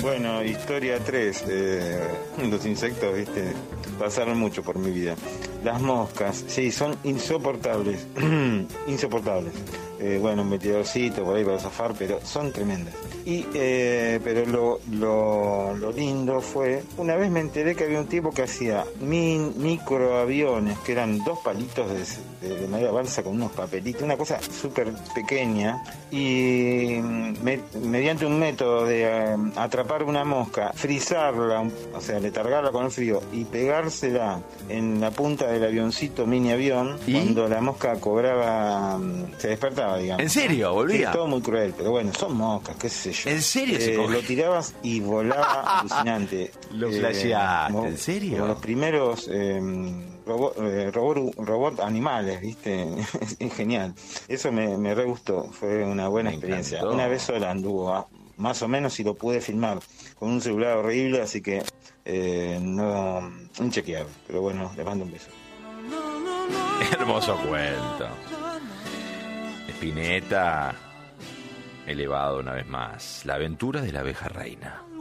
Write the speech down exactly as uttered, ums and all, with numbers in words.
Bueno, historia tres. Eh, los insectos, viste, pasaron mucho por mi vida. Las moscas, sí, son insoportables. Insoportables. Eh, bueno, un metidorcito por ahí para zafar, pero son tremendas. Y, eh, pero lo, lo, lo lindo fue, una vez me enteré que había un tipo que hacía min, microaviones, que eran dos palitos de, de, de madera balsa con unos papelitos, una cosa súper pequeña, y me, mediante un método de eh, atrapar una mosca, frizarla, o sea, letargarla con el frío y pegársela en la punta del avioncito, mini avión, ¿Y? cuando la mosca cobraba, se despertaba, digamos. ¿En serio? ¿Volvía? Es todo muy cruel, pero bueno, son moscas, qué sé yo. ¿En serio? Eh, se coge? lo tirabas y volaba alucinante. Lo Eh, flasheaste, como- ¿en serio? Como los primeros eh, robot, eh, robot, robot animales, ¿viste? Es genial. Eso me, me re gustó, fue una buena Me experiencia. encantó. Una vez sola anduvo, ah, más o menos, y lo pude filmar con un celular horrible, así que eh, no, inchequeable. Pero bueno, les mando un beso. Hermoso cuento. Spinetta, elevado una vez más. La aventura de la abeja reina.